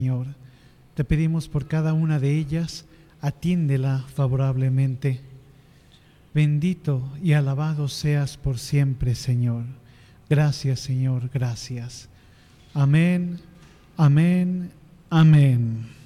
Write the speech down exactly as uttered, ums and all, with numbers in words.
Señor. Te pedimos por cada una de ellas, atiéndela favorablemente. Bendito y alabado seas por siempre, Señor. Gracias, Señor, gracias. Amén, amén, amén.